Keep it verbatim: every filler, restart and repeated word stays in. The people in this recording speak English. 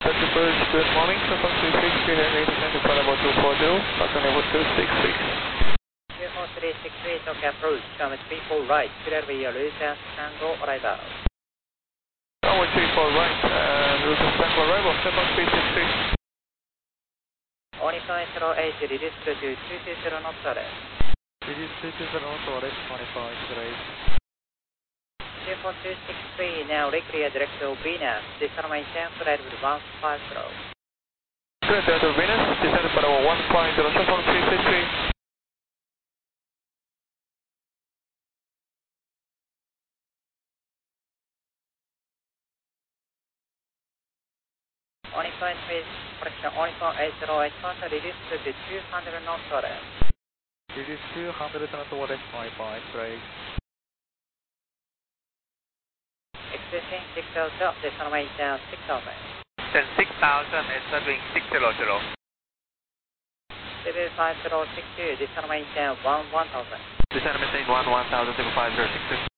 Delta Bridge, good morning. Seven three six three, heading eighty-nine to Bravo two four zero, Boston level two six six. two four three six three, Tokyo approach, come at three four right, clear via Lucas Tango arrival. Runway three four right, uh, Lucas Tango arrival, seven three six three. Onify zero eight, reduce to two two zero knots left. Reduce two two zero knots left, twenty-five zero eight. two four two six three, now reclear direct to Venus, descend maintain flight with one five zero. Clear to Venus, descend to Bravo one five zero, seven three six three. Onify three, correction, Onify eight zero eight, further reduce to the two hundred knots left. Reduce two hundred knots left, twenty-five zero eight. Existing six thousand, descend maintain six thousand. Then six thousand, exit wing six zero zero. Civil five zero six two, descend maintain one one thousand. Descend maintain one one thousand, five zero six two.